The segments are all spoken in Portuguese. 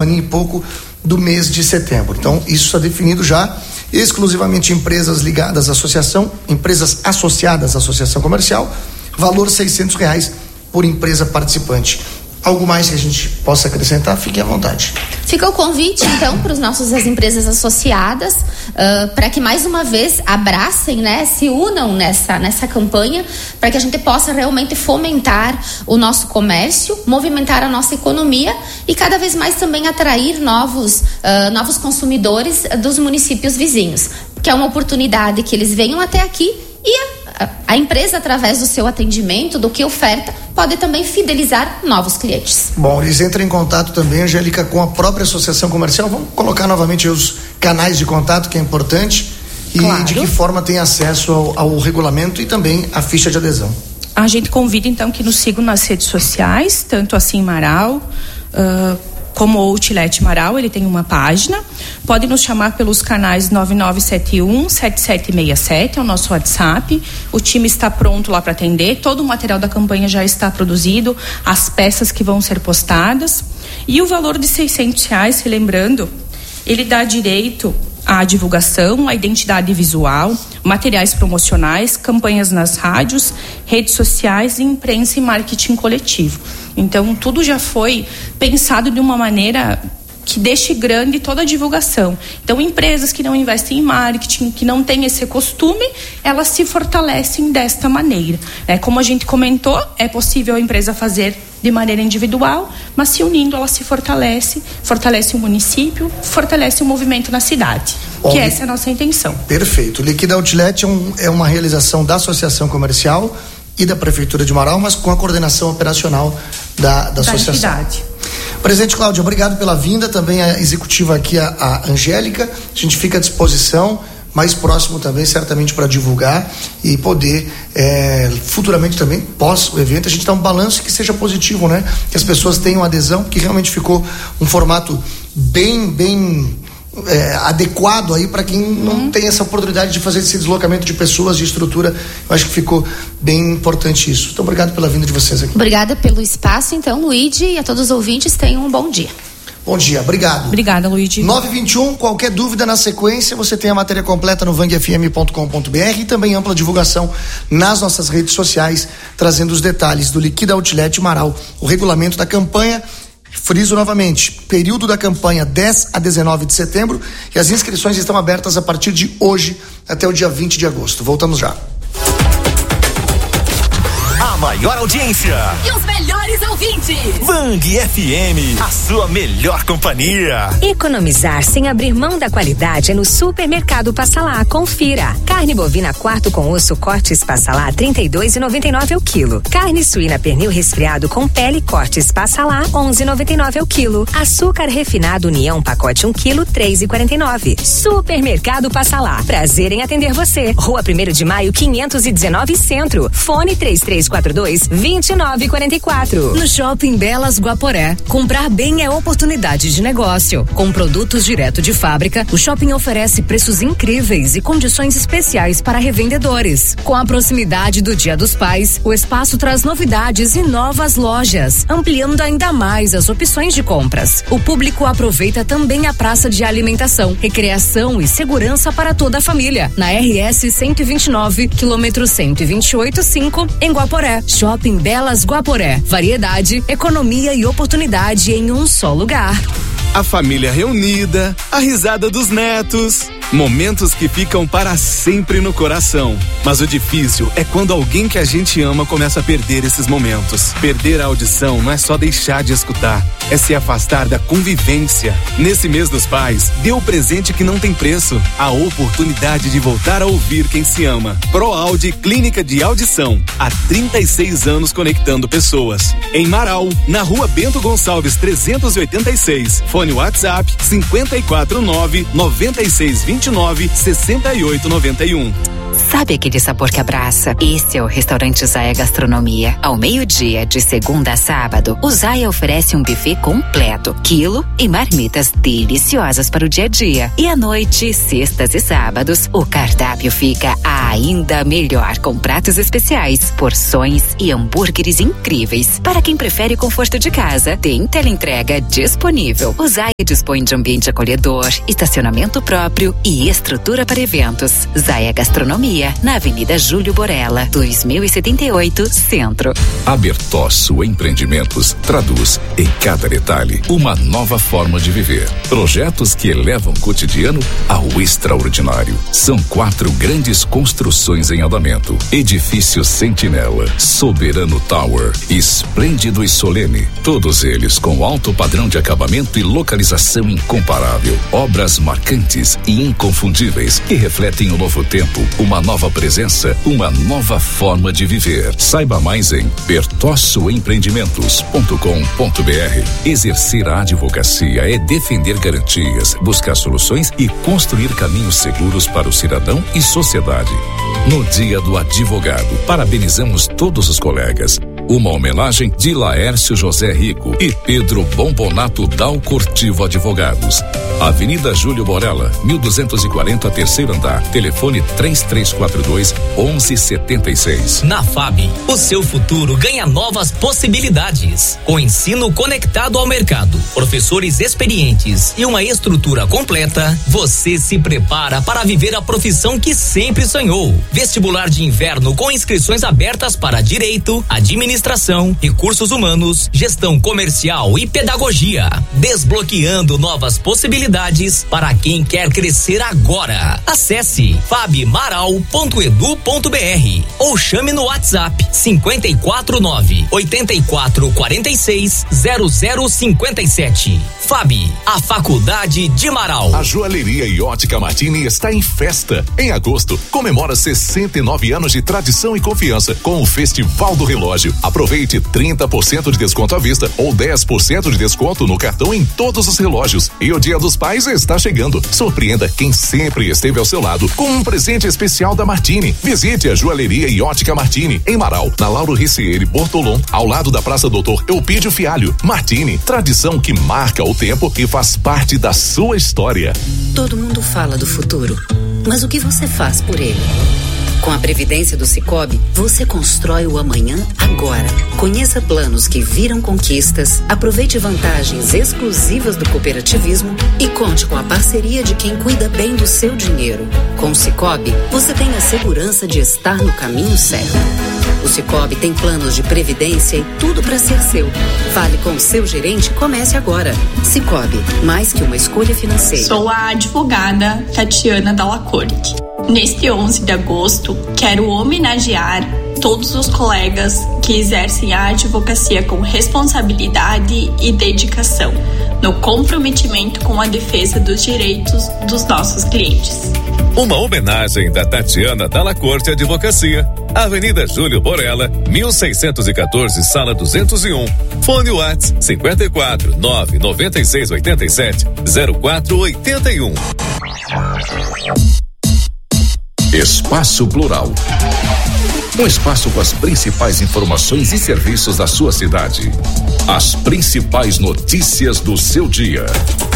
e pouco do mês de setembro. Então, isso está definido já, exclusivamente empresas ligadas à associação, empresas associadas à associação comercial, valor R$600 por empresa participante. Algo mais que a gente possa acrescentar? Fiquem à vontade. Fica o convite, então, para as empresas associadas, para que mais uma vez abracem, né, se unam nessa campanha, para que a gente possa realmente fomentar o nosso comércio, movimentar a nossa economia e cada vez mais também atrair novos consumidores dos municípios vizinhos, que é uma oportunidade que eles venham até aqui e a empresa, através do seu atendimento, do que oferta, pode também fidelizar novos clientes. Bom, eles entram em contato também, Angélica, com a própria associação comercial. Vamos colocar novamente os canais de contato, que é importante, e claro, de que forma tem acesso ao regulamento e também a ficha de adesão. A gente convida, então, que nos sigam nas redes sociais, tanto assim Marau, como o Outlet Marau, ele tem uma página. Pode nos chamar pelos canais 9971-7767, é o nosso WhatsApp. O time está pronto lá para atender. Todo o material da campanha já está produzido, as peças que vão ser postadas. E o valor de R$600, relembrando, ele dá direito à divulgação, à identidade visual, materiais promocionais, campanhas nas rádios, redes sociais, imprensa e marketing coletivo. Então, tudo já foi pensado de uma maneira que deixe grande toda a divulgação. Então, empresas que não investem em marketing, que não têm esse costume, elas se fortalecem desta maneira. Como a gente comentou, é possível a empresa fazer de maneira individual, mas se unindo ela se fortalece o município, fortalece o movimento na cidade. Que essa é a nossa intenção. Perfeito. O Liquida Outlet é uma realização da Associação Comercial e da Prefeitura de Marau, mas com a coordenação operacional da associação. Entidade. Presidente Cláudio, obrigado pela vinda, também a executiva aqui, a Angélica. A gente fica à disposição, mais próximo também, certamente, para divulgar e poder, futuramente também, pós o evento, a gente dá um balanço que seja positivo, né? Que as pessoas tenham adesão, que realmente ficou um formato bem adequado aí para quem não tem essa oportunidade de fazer esse deslocamento de pessoas, de estrutura. Eu acho que ficou bem importante isso. Então, obrigado pela vinda de vocês aqui. Obrigada pelo espaço, então, Luíde, e a todos os ouvintes, tenham um bom dia. Bom dia, obrigado. Obrigada, Luíde. 9h21, qualquer dúvida na sequência, você tem a matéria completa no vangfm.com.br e também ampla divulgação nas nossas redes sociais, trazendo os detalhes do Liquida Outlet Marau, o regulamento da campanha. Friso novamente, período da campanha 10 a 19 de setembro e as inscrições estão abertas a partir de hoje até o dia 20 de agosto. Voltamos já. A maior audiência e os melhores ouvintes. Vang FM, a sua melhor companhia. Economizar sem abrir mão da qualidade é no Supermercado Passa Lá. Confira. Carne bovina quarto com osso cortes Passa Lá, R$32,99 o quilo. Carne suína pernil resfriado com pele cortes Passa Lá, R$11,99 o quilo. Açúcar refinado União pacote 1 quilo, R$3,49. Supermercado Passa Lá. Prazer em atender você. Rua 1º de Maio, 519 Centro. Fone 3342-2944. No Shopping Belas Guaporé, comprar bem é oportunidade de negócio. Com produtos direto de fábrica, o shopping oferece preços incríveis e condições especiais para revendedores. Com a proximidade do Dia dos Pais, o espaço traz novidades e novas lojas, ampliando ainda mais as opções de compras. O público aproveita também a praça de alimentação, recreação e segurança para toda a família. Na RS 129, quilômetro 128,5, em Guaporé. Shopping Belas Guaporé. Variedade, economia e oportunidade em um só lugar. A família reunida, a risada dos netos, momentos que ficam para sempre no coração. Mas o difícil é quando alguém que a gente ama começa a perder esses momentos. Perder a audição não é só deixar de escutar, é se afastar da convivência. Nesse mês dos pais, dê o presente que não tem preço, a oportunidade de voltar a ouvir quem se ama. ProAudi Clínica de Audição, há 36 anos conectando pessoas. Em Marau, na Rua Bento Gonçalves 386, fone WhatsApp 549-9629-6891. Sabe aquele sabor que abraça? Esse é o restaurante Zaya Gastronomia. Ao meio-dia, de segunda a sábado, o Zaya oferece um buffet completo, quilo e marmitas deliciosas para o dia a dia. E à noite, sextas e sábados, o cardápio fica ainda melhor com pratos especiais, porções e hambúrgueres incríveis. Para quem prefere conforto de casa, tem teleentrega disponível. O Zaya dispõe de ambiente acolhedor, estacionamento próprio e estrutura para eventos. Zaya Gastronomia, na Avenida Júlio Borella, 2078, Centro. A Bertozzo Empreendimentos traduz em cada detalhe uma nova forma de viver. Projetos que elevam o cotidiano ao extraordinário. São 4 grandes construções em andamento. Edifício Sentinela, Soberano Tower, Esplêndido e Solene. Todos eles com alto padrão de acabamento e localização incomparável. Obras marcantes e inconfundíveis que refletem o novo tempo, uma nova presença, uma nova forma de viver. Saiba mais em bertossoempreendimentos.com.br. Exercer a advocacia é defender garantias, buscar soluções e construir caminhos seguros para o cidadão e sociedade. No Dia do Advogado, parabenizamos todos os colegas. Uma homenagem de Laércio José Rico e Pedro Bombonato Dal Cortivo Advogados. Avenida Júlio Borella, 1240, terceiro andar. Telefone 3342-1176. Na FAB, o seu futuro ganha novas possibilidades. Com ensino conectado ao mercado, professores experientes e uma estrutura completa, você se prepara para viver a profissão que sempre sonhou. Vestibular de inverno com inscrições abertas para Direito, Administração, Recursos Humanos, Gestão Comercial e Pedagogia. Desbloqueando novas possibilidades para quem quer crescer agora. Acesse fabmaral.edu.br ou chame no WhatsApp 549-8446-0057. FAB, a Faculdade de Marau. A Joalheria e Ótica Martini está em festa. Em agosto, comemora 69 anos de tradição e confiança com o Festival do Relógio. Aproveite 30% de desconto à vista ou 10% de desconto no cartão em todos os relógios. E o Dia dos Pais está chegando. Surpreenda quem sempre esteve ao seu lado com um presente especial da Martini. Visite a Joalheria e Ótica Martini em Marau, na Lauro Ricieri Bortolom, ao lado da Praça Doutor Eupídio Fialho. Martini, tradição que marca o tempo e faz parte da sua história. Todo mundo fala do futuro, mas o que você faz por ele? Com a Previdência do Sicoob, você constrói o amanhã agora. Conheça planos que viram conquistas, aproveite vantagens exclusivas do cooperativismo e conte com a parceria de quem cuida bem do seu dinheiro. Com o Sicoob, você tem a segurança de estar no caminho certo. O Sicoob tem planos de previdência e tudo para ser seu. Fale com o seu gerente e comece agora. Sicoob, mais que uma escolha financeira. Sou a advogada Tatiana Dalla Corte. Neste 11 de agosto, quero homenagear todos os colegas que exercem a advocacia com responsabilidade e dedicação, no comprometimento com a defesa dos direitos dos nossos clientes. Uma homenagem da Tatiana Dalla Corte Advocacia, Avenida Júlio Borella, 1614, Sala 201. Fone WhatsApp 54 996 87 0481. Espaço Plural. Um espaço com as principais informações e serviços da sua cidade. As principais notícias do seu dia.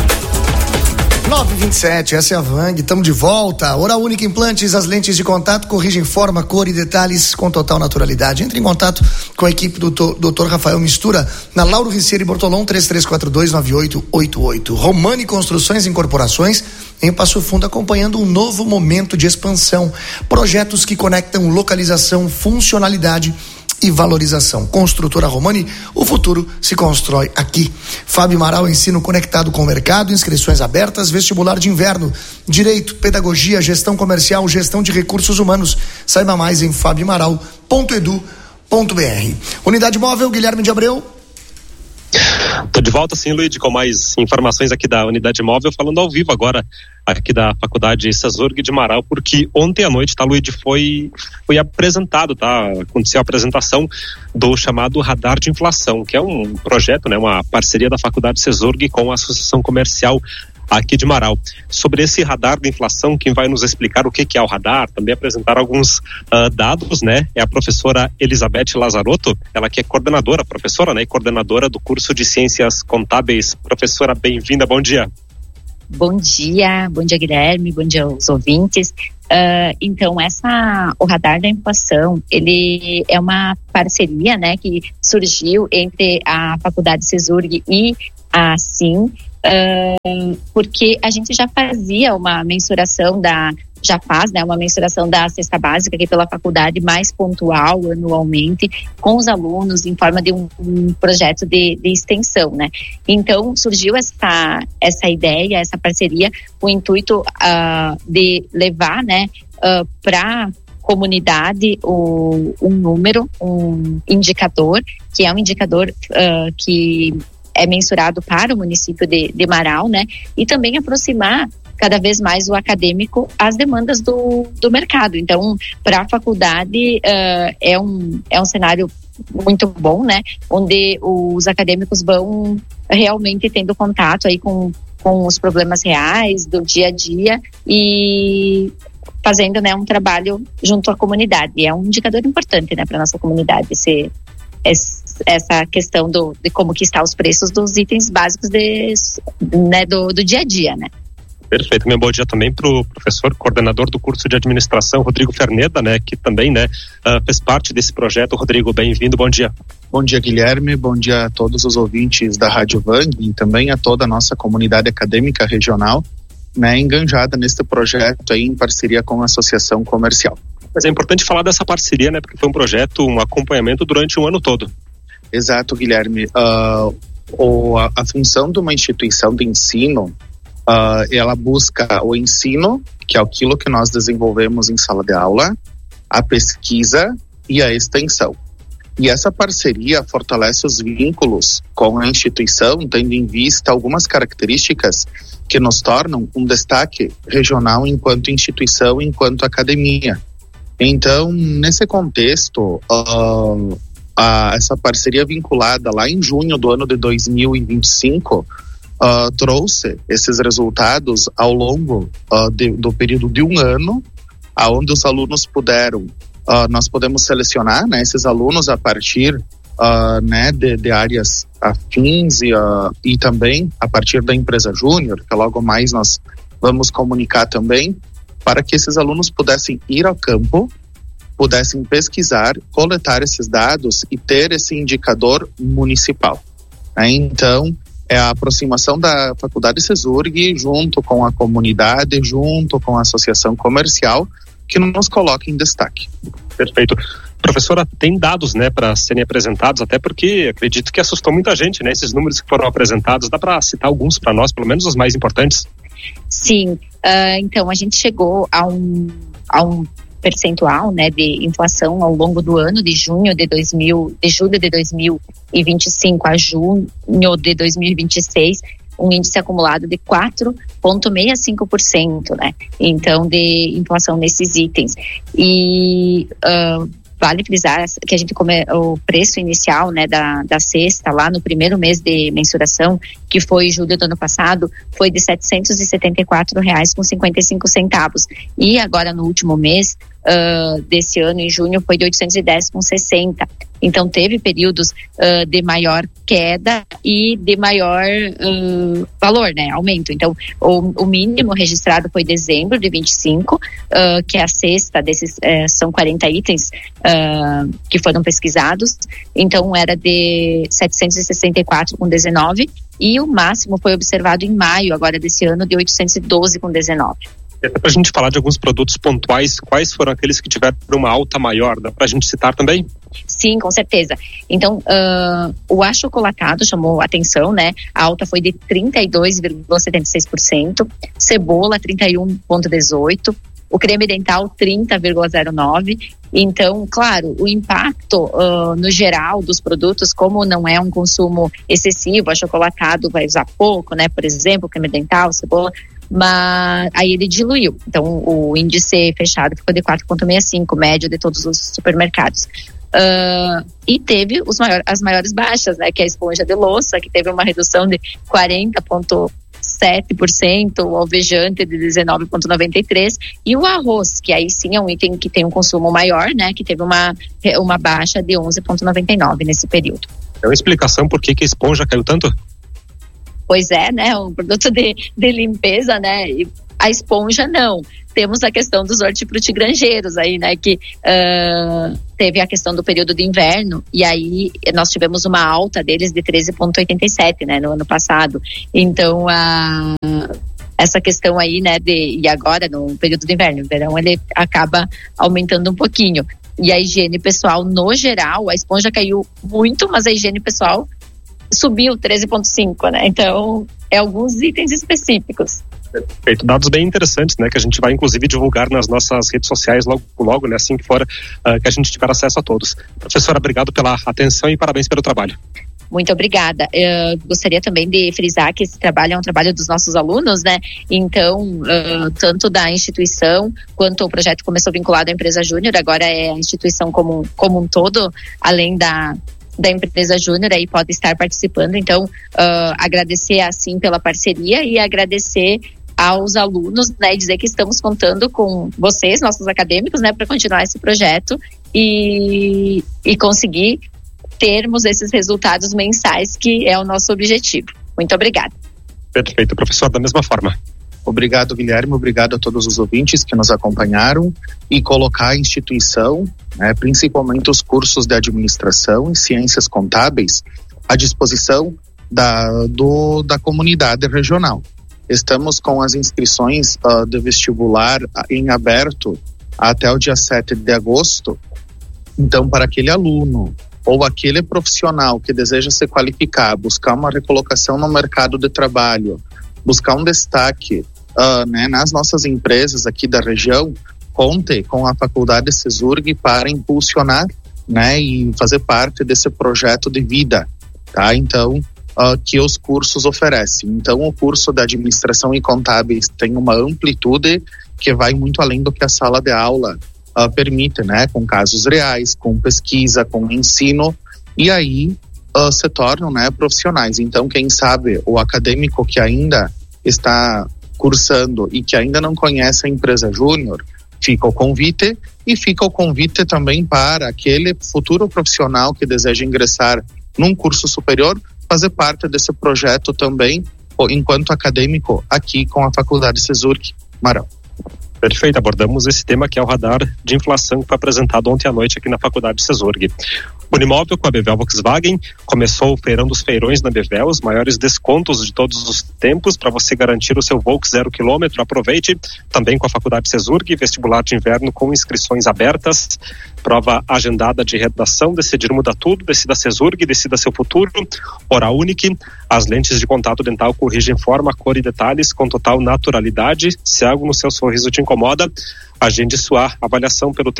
9h27, essa é a Vang, estamos de volta. Oral Única Implantes, as lentes de contato corrigem forma, cor e detalhes com total naturalidade. Entre em contato com a equipe do Dr. Rafael Mistura, na Lauro Ricieri Bortolom, 3342-9888. Romani Construções e Incorporações, em Passo Fundo, acompanhando um novo momento de expansão. Projetos que conectam localização, funcionalidade e valorização. Construtora Romani, o futuro se constrói aqui. Fábio Maral, ensino conectado com o mercado, inscrições abertas, vestibular de inverno, direito, pedagogia, gestão comercial, gestão de recursos humanos. Saiba mais em fabiomaral.edu.br. Unidade Móvel, Guilherme de Abreu. Tô de volta sim, Luiz, com mais informações aqui da Unidade Móvel, falando ao vivo agora aqui da Faculdade CESURG de Marau, porque ontem à noite, tá, Luiz, foi apresentado, tá? Aconteceu a apresentação do chamado Radar de Inflação, que é um projeto, né? Uma parceria da Faculdade CESURG com a Associação Comercial aqui de Marau. Sobre esse radar da inflação, quem vai nos explicar o que é o radar, também apresentar alguns dados, né? É a professora Elizabeth Lazarotto, ela que é professora, né? E coordenadora do curso de Ciências Contábeis. Professora, bem-vinda, bom dia. Bom dia Guilherme, bom dia aos ouvintes. Então, o radar da inflação, ele é uma parceria, né, que surgiu entre a Faculdade CESURG e a SIM, porque a gente já fazia uma mensuração uma mensuração da cesta básica aqui pela faculdade, mais pontual anualmente, com os alunos em forma de um projeto de extensão, né? Então surgiu essa ideia, essa parceria, com o intuito de levar, né, para comunidade um número, um indicador, que é um indicador que é mensurado para o município de Marau, né? E também aproximar cada vez mais o acadêmico às demandas do mercado. Então, para a faculdade é um cenário muito bom, né? Onde os acadêmicos vão realmente tendo contato aí com os problemas reais do dia a dia e fazendo, né, um trabalho junto à comunidade. É um indicador importante, né, para nossa comunidade essa questão de como que está os preços dos itens básicos do dia a dia, né? Perfeito, meu bom dia também para o professor, coordenador do curso de administração, Rodrigo Ferneda, né, que também, né, fez parte desse projeto. Rodrigo, bem-vindo, bom dia. Bom dia, Guilherme, bom dia a todos os ouvintes da Rádio Vang e também a toda a nossa comunidade acadêmica regional, né, enganjada neste projeto aí em parceria com a Associação Comercial. Mas é importante falar dessa parceria, né, porque foi um projeto, um acompanhamento durante um ano todo. Exato, Guilherme. A função de uma instituição de ensino, ela busca o ensino, que é aquilo que nós desenvolvemos em sala de aula, a pesquisa e a extensão. E essa parceria fortalece os vínculos com a instituição, tendo em vista algumas características que nos tornam um destaque regional enquanto instituição, enquanto academia. Então, nesse contexto, essa parceria vinculada lá em junho do ano de 2025 trouxe esses resultados ao longo do período de um ano, onde os alunos nós podemos selecionar, né, esses alunos a partir né, de áreas afins e também a partir da empresa júnior, que logo mais nós vamos comunicar também, para que esses alunos pudessem ir ao campo, pudessem pesquisar, coletar esses dados e ter esse indicador municipal, né? Então, é a aproximação da Faculdade CESURG junto com a comunidade, junto com a Associação Comercial, que nos coloca em destaque. Perfeito. Professora, tem dados, né, para serem apresentados, até porque acredito que assustou muita gente, né, esses números que foram apresentados. Dá para citar alguns para nós, pelo menos os mais importantes? Sim, então a gente chegou a um percentual, né, de inflação ao longo do ano, de julho de 2025 a junho de 2026, um índice acumulado de 4,65%, né? Então, de inflação nesses itens. E vale frisar que a gente o preço inicial, né, da cesta lá no primeiro mês de mensuração, que foi julho do ano passado, foi de R$ 774,55. E agora no último mês desse ano, em junho, foi de R$ 810,60. Então teve períodos de maior queda e de maior valor, né, aumento. Então o mínimo registrado foi dezembro de 25, que é a cesta desses, são 40 itens que foram pesquisados. Então era de 764,19 e o máximo foi observado em maio agora desse ano de 812,19. Até para a gente falar de alguns produtos pontuais, quais foram aqueles que tiveram uma alta maior? Dá para a gente citar também? Sim, com certeza. Então, o achocolatado chamou atenção, né? A alta foi de 32,76%, cebola 31,18%, o creme dental 30,09%. Então, claro, o impacto no geral dos produtos, como não é um consumo excessivo, achocolatado vai usar pouco, né? Por exemplo, creme dental, cebola, mas aí ele diluiu. Então, o índice fechado ficou de 4,65, médio de todos os supermercados. E teve as maiores baixas, né? Que é a esponja de louça, que teve uma redução de 7%, o alvejante de 19,93%, e o arroz, que aí sim é um item que tem um consumo maior, né, que teve uma baixa de 11,99% nesse período. É uma explicação por que a esponja caiu tanto? Pois é, né, um produto de limpeza, né, e a esponja não. Temos a questão dos hortifrutigranjeiros aí, né, que teve a questão do período de inverno, e aí nós tivemos uma alta deles de 13,87, né, no ano passado. Então, essa questão aí, né, e agora no período de inverno, o verão, ele acaba aumentando um pouquinho. E a higiene pessoal, no geral, a esponja caiu muito, mas a higiene pessoal subiu 13,5, né? Então, alguns itens específicos. Perfeito, dados bem interessantes, né, que a gente vai inclusive divulgar nas nossas redes sociais logo, né, assim que for que a gente tiver acesso a todos. Professora, obrigado pela atenção e parabéns pelo trabalho. Muito obrigada. Eu gostaria também de frisar que esse trabalho é um trabalho dos nossos alunos, né? Então, tanto da instituição quanto o projeto começou vinculado à empresa Júnior, agora é a instituição como um todo, além da empresa Júnior, aí pode estar participando. Então, agradecer assim pela parceria e agradecer aos alunos, né, e dizer que estamos contando com vocês, nossos acadêmicos, né, para continuar esse projeto e conseguir termos esses resultados mensais, que é o nosso objetivo. Muito obrigada. Perfeito, professor, da mesma forma. Obrigado, Guilherme, obrigado a todos os ouvintes que nos acompanharam, e colocar a instituição, né, principalmente os cursos de administração e ciências contábeis, à disposição da comunidade regional. Estamos com as inscrições de vestibular em aberto até o dia 7 de agosto. Então, para aquele aluno ou aquele profissional que deseja se qualificar, buscar uma recolocação no mercado de trabalho, buscar um destaque né, nas nossas empresas aqui da região, conte com a Faculdade CESURG para impulsionar, né, e fazer parte desse projeto de vida, tá? Então, que os cursos oferecem. Então, o curso de Administração e Contábeis tem uma amplitude que vai muito além do que a sala de aula permite, né, com casos reais, com pesquisa, com ensino, e aí se tornam, né, profissionais. Então, quem sabe o acadêmico que ainda está cursando e que ainda não conhece a empresa Júnior, fica o convite, e fica o convite também para aquele futuro profissional que deseja ingressar num curso superior, fazer parte desse projeto também, enquanto acadêmico, aqui com a Faculdade CESURG Marão. Perfeito, abordamos esse tema que é o radar de inflação que foi apresentado ontem à noite aqui na Faculdade CESURG. Unimóvel com a Bevel Volkswagen começou o feirão dos feirões na Bevel, os maiores descontos de todos os tempos para você garantir o seu Volks 0 km. Aproveite também com a Faculdade CESURG, vestibular de inverno com inscrições abertas, prova agendada de redação. Decidir muda tudo, decida CESURG, decida seu futuro. Oral Unique, as lentes de contato dental corrigem forma, cor e detalhes com total naturalidade. Se algo no seu sorriso te incomoda, agende sua avaliação pelo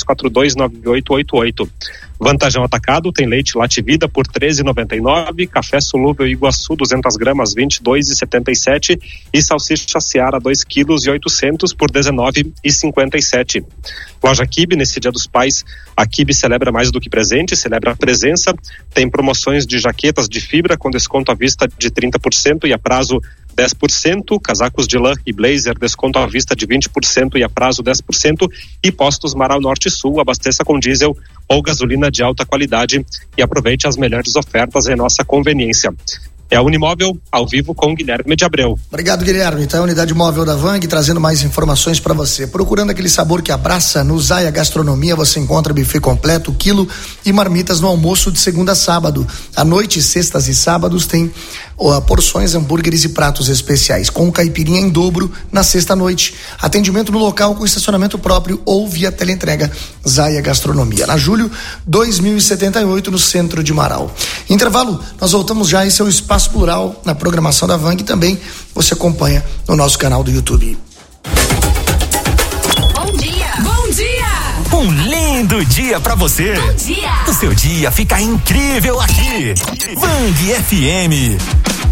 33429888. Vantajão Atacado tem leite Lativida por R$13,99, café solúvel Iguaçu 200 gramas R$22,77 e salsicha Seara 2 quilos e 800 por R$19,57. Loja Kibe, nesse Dia dos Pais, a Kibe celebra mais do que presente, celebra a presença. Tem promoções de jaquetas de fibra com desconto à vista de 30% e a prazo 10%, casacos de lã e blazer, desconto à vista de 20% e a prazo 10%, e postos Marau Norte e Sul, abasteça com diesel ou gasolina de alta qualidade e aproveite as melhores ofertas em nossa conveniência. É a Unimóvel, ao vivo com Guilherme de Abreu. Obrigado, Guilherme. Então, a unidade móvel da Vang trazendo mais informações para você. Procurando aquele sabor que abraça, no Zaya Gastronomia você encontra buffet completo, quilo e marmitas no almoço de segunda a sábado. À noite, sextas e sábados tem porções, hambúrgueres e pratos especiais, com caipirinha em dobro na sexta-noite. Atendimento no local com estacionamento próprio ou via teleentrega. Zaya Gastronomia, na Júlio 2078, no centro de Marau. Intervalo, nós voltamos já. Esse é o Espaço Plural na programação da Vang, e também você acompanha no nosso canal do YouTube. Bom dia! Bom dia! Um lindo dia pra você! Bom dia! O seu dia fica incrível aqui. Vang FM.